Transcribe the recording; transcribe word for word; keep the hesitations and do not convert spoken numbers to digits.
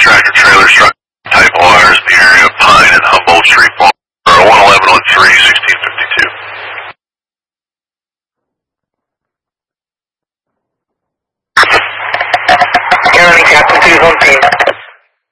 tractor trailer struck type wires in the area of Pine and Humboldt Street, or one eleven oh three, sixteen fifty-two. County Captain two one team.